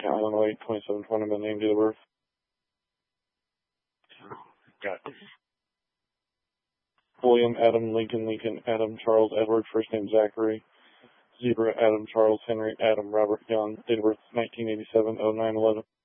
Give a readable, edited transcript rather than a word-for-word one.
Count, Illinois, 2720, the name, date of birth. Got it. William Adam Lincoln Lincoln Adam Charles Edward, first name Zachary. Zebra Adam Charles Henry Adam Robert Young, date of birth 1987, 0911.